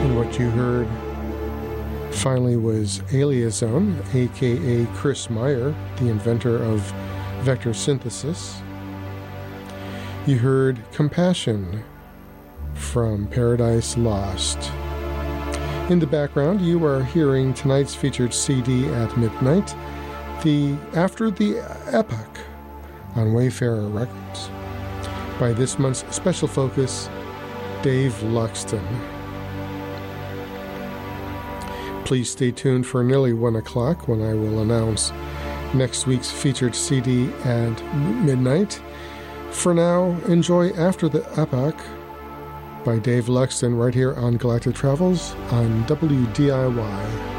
And what you heard finally was Aliazone, aka Chris Meyer, the inventor of vector synthesis. You heard Compassion from Paradise Lost. In the background, you are hearing tonight's featured CD at midnight, After the Epoch on Wayfarer Records, by this month's special focus, Dave Luxton. Please stay tuned for nearly 1 o'clock when I will announce next week's featured CD at midnight. For now, enjoy After the Epoch by Dave Luxton right here on Galactic Travels on WDIY.